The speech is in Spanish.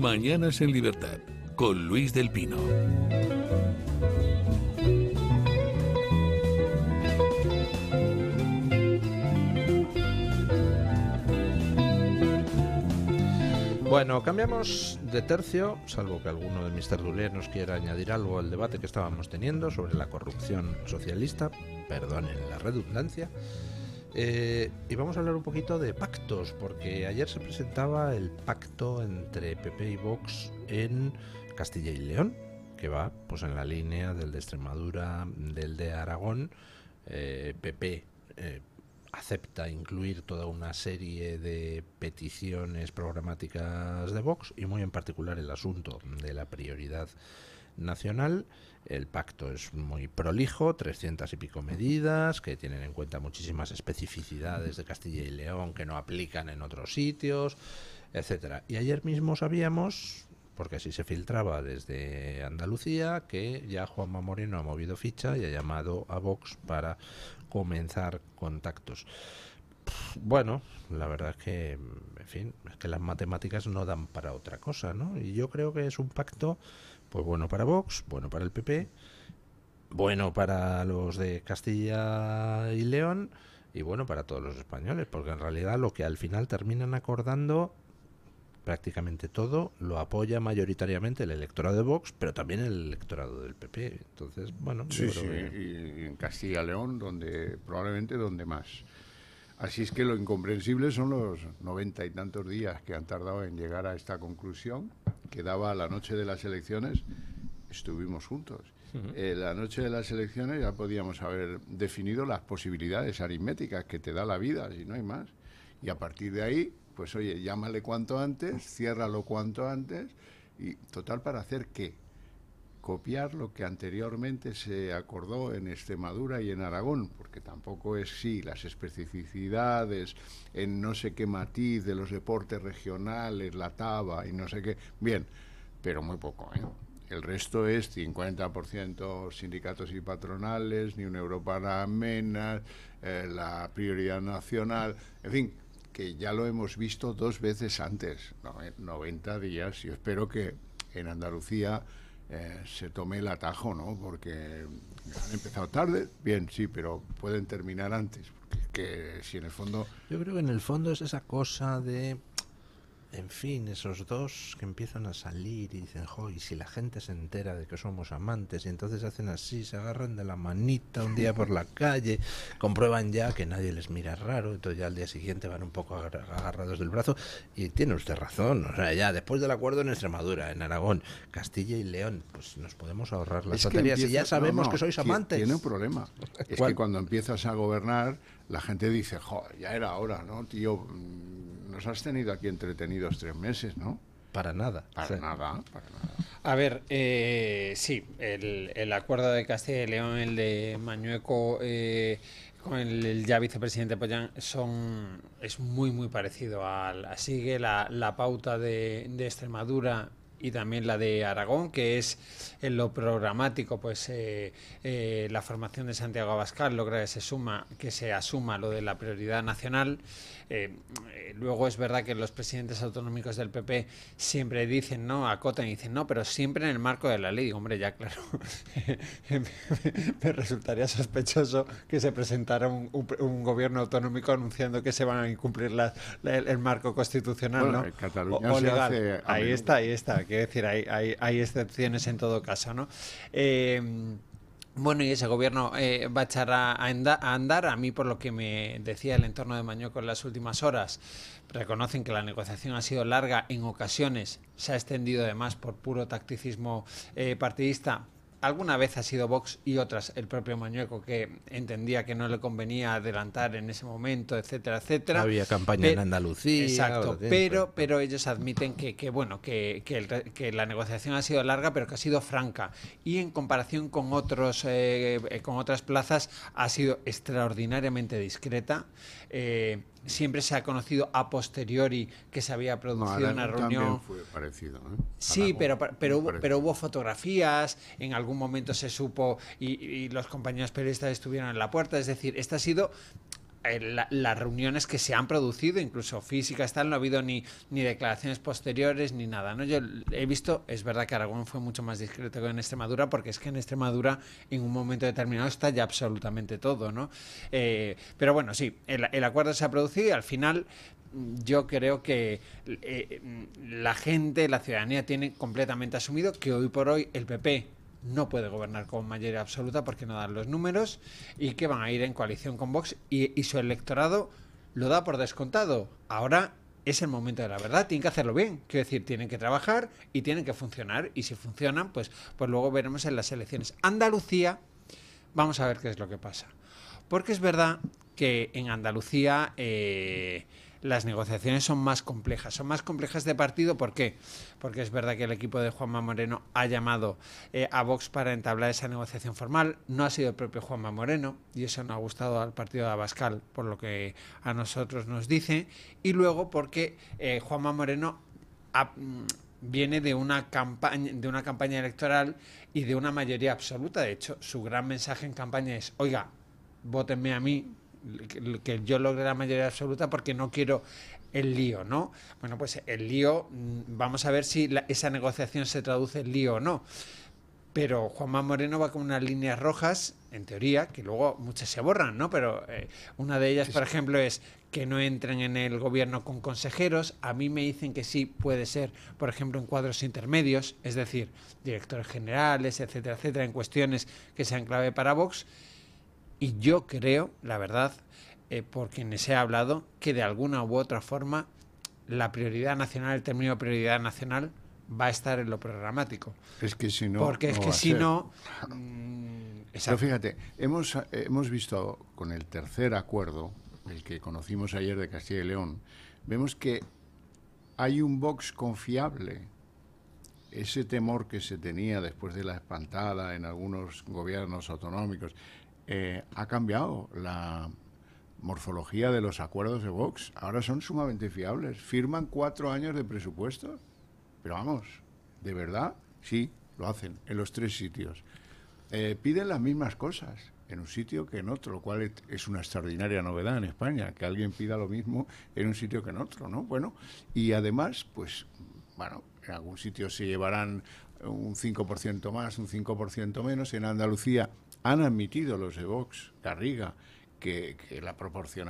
Mañanas en Libertad, con Luis del Pino. Bueno, cambiamos de tercio, salvo que alguno de mis tertulianos quiera añadir algo al debate que estábamos teniendo sobre la corrupción socialista, perdonen la redundancia, y vamos a hablar un poquito de pactos, porque ayer se presentaba el pacto entre PP y Vox en Castilla y León, que va pues en la línea del de Extremadura, del de Aragón. PP acepta incluir toda una serie de peticiones programáticas de Vox y muy en particular el asunto de la prioridad nacional. El pacto es muy prolijo, 300 y pico medidas que tienen en cuenta muchísimas especificidades de Castilla y León que no aplican en otros sitios, etcétera. Y ayer mismo sabíamos, porque así se filtraba desde Andalucía, que ya Juanma Moreno ha movido ficha y ha llamado a Vox para comenzar contactos. Bueno, la verdad es que, en fin, es que las matemáticas no dan para otra cosa, ¿no? Y yo creo que es un pacto, pues bueno para Vox, bueno para el PP, bueno para los de Castilla y León y bueno para todos los españoles, porque en realidad lo que al final terminan acordando, prácticamente todo, lo apoya mayoritariamente el electorado de Vox, pero también el electorado del PP. Entonces, bueno, sí, yo creo que... y en Castilla y León, probablemente donde más. Así es que lo incomprensible son los 90 y tantos días que han tardado en llegar a esta conclusión, que daba la noche de las elecciones, estuvimos juntos. La noche de las elecciones ya podíamos haber definido las posibilidades aritméticas que te da la vida, si no hay más. Y a partir de ahí, pues oye, llámale cuanto antes, ciérralo cuanto antes, y total, ¿para hacer qué? Copiar lo que anteriormente se acordó en Extremadura y en Aragón, porque tampoco es las especificidades en no sé qué matiz de los deportes regionales, la taba y no sé qué, bien, pero muy poco, ¿eh? El resto es 50% sindicatos y patronales, ni una Europa menos, la prioridad nacional, en fin, que ya lo hemos visto 2 veces antes, 90 días. Yo espero que en Andalucía se tome el atajo, ¿no? Porque han empezado tarde, bien, sí, pero pueden terminar antes, porque que si en el fondo... Yo creo que en el fondo es esa cosa de... En fin, esos dos que empiezan a salir y dicen, y si la gente se entera de que somos amantes, y entonces hacen así, se agarran de la manita un día por la calle, comprueban ya que nadie les mira raro, entonces ya al día siguiente van un poco agarrados del brazo, y tiene usted razón, o sea, ya después del acuerdo en Extremadura, en Aragón, Castilla y León, pues nos podemos ahorrar las tonterías, y ya sabemos que sois amantes. Tiene un problema, es que cuando empiezas a gobernar, la gente dice, ya era hora, ¿no, tío? Nos has tenido aquí entretenidos 3 meses, ¿no? Para nada. Para nada. A ver, sí, el acuerdo de Castilla y León, el de Mañueco con el ya vicepresidente Pollán, es muy parecido sigue la pauta de Extremadura y también la de Aragón, que es en lo programático, pues la formación de Santiago Abascal logra que se asuma lo de la prioridad nacional. Luego es verdad que los presidentes autonómicos del PP siempre dicen, acotan y dicen, pero siempre en el marco de la ley. Digo, hombre, ya claro, me resultaría sospechoso que se presentara un gobierno autonómico anunciando que se van a incumplir el marco constitucional, bueno, ¿no? Cataluña o legal. Se hace ahí está. Quiero decir, hay excepciones en todo caso, ¿no? Bueno, y ese gobierno va a echar a andar. A mí, por lo que me decía el entorno de Mañueco en las últimas horas, reconocen que la negociación ha sido larga, en ocasiones se ha extendido además por puro tacticismo partidista. Alguna vez ha sido Vox y otras el propio Mañueco, que entendía que no le convenía adelantar en ese momento, etcétera, etcétera. Había campaña en Andalucía. Exacto, pero ellos admiten que la negociación ha sido larga, pero que ha sido franca. Y en comparación con otras plazas ha sido extraordinariamente discreta. Siempre se ha conocido a posteriori que se había producido una reunión. También fue parecido, ¿eh? Sí, pero hubo fotografías, en algún momento se supo y los compañeros periodistas estuvieron en la puerta. Es decir, esta ha sido las reuniones que se han producido, incluso físicas, tal, no ha habido ni declaraciones posteriores ni nada, ¿no? Yo he visto, es verdad que Aragón fue mucho más discreto que en Extremadura, porque es que en Extremadura en un momento determinado está ya absolutamente todo, ¿no? Pero bueno, sí, el acuerdo se ha producido y al final yo creo que la gente, la ciudadanía tiene completamente asumido que hoy por hoy el PP no puede gobernar con mayoría absoluta porque no dan los números y que van a ir en coalición con Vox y su electorado lo da por descontado. Ahora es el momento de la verdad, tienen que hacerlo bien, quiero decir, tienen que trabajar y tienen que funcionar y si funcionan, pues luego veremos en las elecciones. Andalucía, vamos a ver qué es lo que pasa. Porque es verdad que en Andalucía las negociaciones son más complejas de partido. ¿Por qué? Porque es verdad que el equipo de Juanma Moreno ha llamado a Vox para entablar esa negociación formal. No ha sido el propio Juanma Moreno y eso no ha gustado al partido de Abascal, por lo que a nosotros nos dice. Y luego porque Juanma Moreno viene de una campaña electoral y de una mayoría absoluta. De hecho, su gran mensaje en campaña es: oiga, vótenme a mí, que yo logre la mayoría absoluta porque no quiero el lío, ¿no? Bueno, pues el lío, vamos a ver si esa negociación se traduce en lío o no. Pero Juanma Moreno va con unas líneas rojas, en teoría, que luego muchas se borran, ¿no? Pero una de ellas, por ejemplo, es que no entren en el gobierno con consejeros. A mí me dicen que sí puede ser, por ejemplo, en cuadros intermedios, es decir, directores generales, etcétera, etcétera, en cuestiones que sean clave para Vox. Y yo creo, la verdad, por quienes he hablado, que de alguna u otra forma la prioridad nacional, el término prioridad nacional, va a estar en lo programático. Es que si no... Porque es no que si no... Pero fíjate, hemos visto con el tercer acuerdo, el que conocimos ayer de Castilla y León, vemos que hay un Vox confiable. Ese temor que se tenía después de la espantada en algunos gobiernos autonómicos, ha cambiado la morfología de los acuerdos de Vox. Ahora son sumamente fiables. Firman 4 años de presupuesto. Pero vamos, ¿de verdad? Sí, lo hacen en los 3 sitios. Piden las mismas cosas en un sitio que en otro, lo cual es una extraordinaria novedad en España, que alguien pida lo mismo en un sitio que en otro, ¿no? Bueno, y además, pues, bueno, en algún sitio se llevarán un 5% más, un 5% menos. En Andalucía han admitido los de Vox, Garriga, que la proporcionalidad